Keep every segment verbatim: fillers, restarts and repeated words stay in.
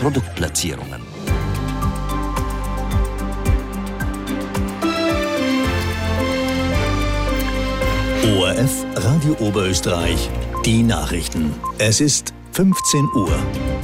Produktplatzierungen. O R F Radio Oberösterreich, die Nachrichten. Es ist fünfzehn Uhr.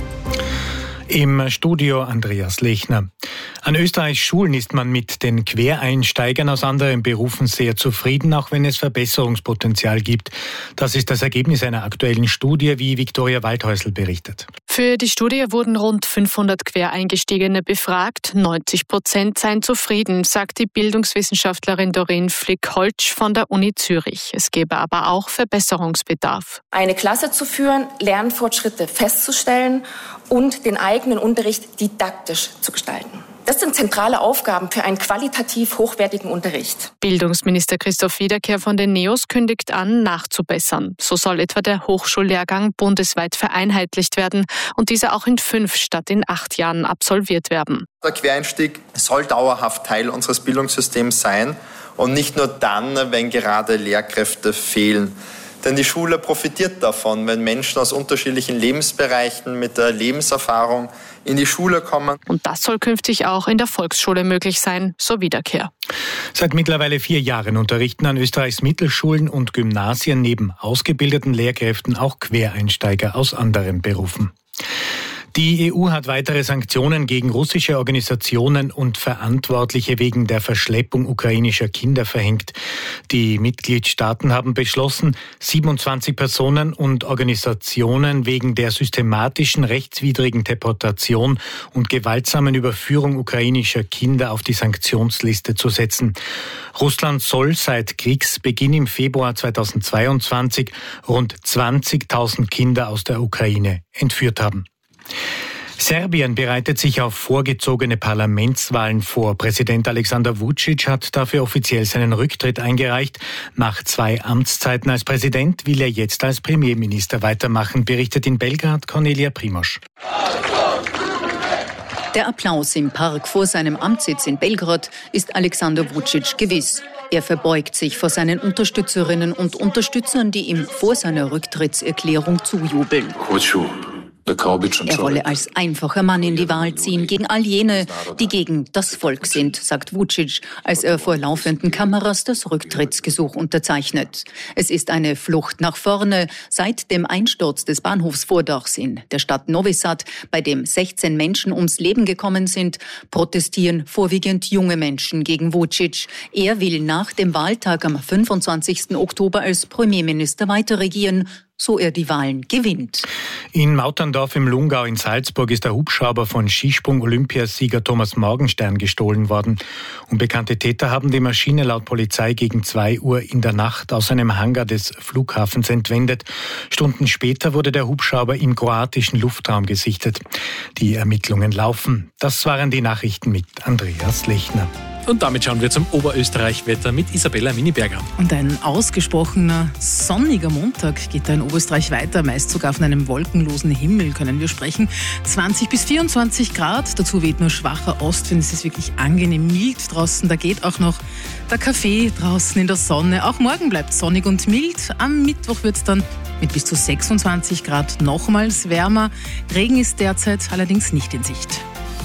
Im Studio Andreas Lechner. An Österreichs Schulen ist man mit den Quereinsteigern aus anderen Berufen sehr zufrieden, auch wenn es Verbesserungspotenzial gibt. Das ist das Ergebnis einer aktuellen Studie, wie Viktoria Waldhäusl berichtet. Für die Studie wurden rund fünfhundert Quereingestiegene befragt. neunzig Prozent seien zufrieden, sagt die Bildungswissenschaftlerin Doreen Flick-Holtsch von der Uni Zürich. Es gebe aber auch Verbesserungsbedarf. Eine Klasse zu führen, Lernfortschritte festzustellen und den eigenen Unterricht didaktisch zu gestalten. Das sind zentrale Aufgaben für einen qualitativ hochwertigen Unterricht. Bildungsminister Christoph Wiederkehr von den NEOS kündigt an, nachzubessern. So soll etwa der Hochschullehrgang bundesweit vereinheitlicht werden und dieser auch in fünf statt in acht Jahren absolviert werden. Der Quereinstieg soll dauerhaft Teil unseres Bildungssystems sein und nicht nur dann, wenn gerade Lehrkräfte fehlen. Denn die Schule profitiert davon, wenn Menschen aus unterschiedlichen Lebensbereichen mit der Lebenserfahrung in die Schule kommen. Und das soll künftig auch in der Volksschule möglich sein, so Wiederkehr. Seit mittlerweile vier Jahren unterrichten an Österreichs Mittelschulen und Gymnasien neben ausgebildeten Lehrkräften auch Quereinsteiger aus anderen Berufen. Die E U hat weitere Sanktionen gegen russische Organisationen und Verantwortliche wegen der Verschleppung ukrainischer Kinder verhängt. Die Mitgliedstaaten haben beschlossen, siebenundzwanzig Personen und Organisationen wegen der systematischen rechtswidrigen Deportation und gewaltsamen Überführung ukrainischer Kinder auf die Sanktionsliste zu setzen. Russland soll seit Kriegsbeginn im Februar zweitausendzweiundzwanzig rund zwanzigtausend Kinder aus der Ukraine entführt haben. Serbien bereitet sich auf vorgezogene Parlamentswahlen vor. Präsident Alexander Vučić hat dafür offiziell seinen Rücktritt eingereicht. Nach zwei Amtszeiten als Präsident will er jetzt als Premierminister weitermachen, berichtet in Belgrad Cornelia Primož. Der Applaus im Park vor seinem Amtssitz in Belgrad ist Alexander Vučić gewiss. Er verbeugt sich vor seinen Unterstützerinnen und Unterstützern, die ihm vor seiner Rücktrittserklärung zujubeln. Er wolle als einfacher Mann in die Wahl ziehen gegen all jene, die gegen das Volk sind, sagt Vučić, als er vor laufenden Kameras das Rücktrittsgesuch unterzeichnet. Es ist eine Flucht nach vorne seit dem Einsturz des Bahnhofsvordachs in der Stadt Novi Sad, bei dem sechzehn Menschen ums Leben gekommen sind, protestieren vorwiegend junge Menschen gegen Vučić. Er will nach dem Wahltag am fünfundzwanzigsten Oktober als Premierminister weiterregieren, so er die Wahlen gewinnt. In Mauterndorf im Lungau in Salzburg ist der Hubschrauber von Skisprung-Olympiasieger Thomas Morgenstern gestohlen worden. Unbekannte Täter haben die Maschine laut Polizei gegen zwei Uhr in der Nacht aus einem Hangar des Flughafens entwendet. Stunden später wurde der Hubschrauber im kroatischen Luftraum gesichtet. Die Ermittlungen laufen. Das waren die Nachrichten mit Andreas Lechner. Und damit schauen wir zum Oberösterreich-Wetter mit Isabella Miniberger. Und ein ausgesprochener sonniger Montag geht da in Oberösterreich weiter. Meist sogar von einem wolkenlosen Himmel können wir sprechen. zwanzig bis vierundzwanzig Grad, dazu weht nur schwacher Ostwind. Es ist wirklich angenehm mild draußen. Da geht auch noch der Kaffee draußen in der Sonne. Auch morgen bleibt sonnig und mild. Am Mittwoch wird es dann mit bis zu sechsundzwanzig Grad nochmals wärmer. Regen ist derzeit allerdings nicht in Sicht.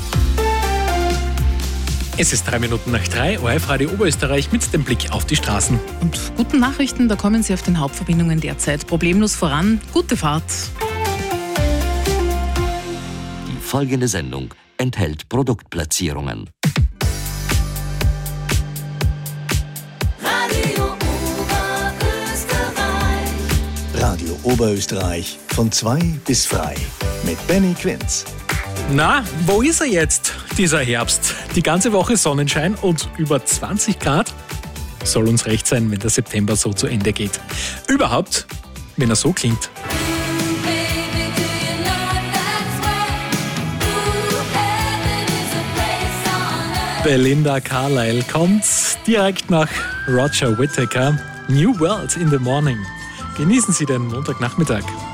Es ist drei Minuten nach drei, O R F Radio Oberösterreich mit dem Blick auf die Straßen. Und guten Nachrichten, da kommen Sie auf den Hauptverbindungen derzeit problemlos voran. Gute Fahrt. Die folgende Sendung enthält Produktplatzierungen. Radio Oberösterreich. Radio Oberösterreich von zwei bis drei mit Benny Quinz. Na, wo ist er jetzt, dieser Herbst? Die ganze Woche Sonnenschein und über zwanzig Grad? Soll uns recht sein, wenn der September so zu Ende geht. Überhaupt, wenn er so klingt. Belinda Carlisle kommt direkt nach Roger Whittaker. New World in the Morning. Genießen Sie den Montagnachmittag.